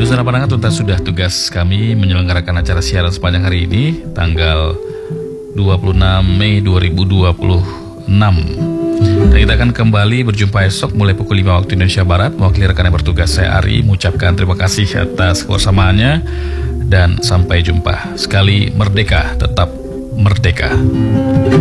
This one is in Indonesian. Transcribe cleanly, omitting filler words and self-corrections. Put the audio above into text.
Saudara pendengar, tuntas sudah tugas kami menyelenggarakan acara siaran sepanjang hari ini, tanggal 26 Mei 2026. Dan kita akan kembali berjumpa esok mulai pukul 5 waktu Indonesia Barat. Mewakili rekan yang bertugas, saya Ari, mengucapkan terima kasih atas kebersamaannya dan sampai jumpa. Sekali merdeka, tetap merdeka.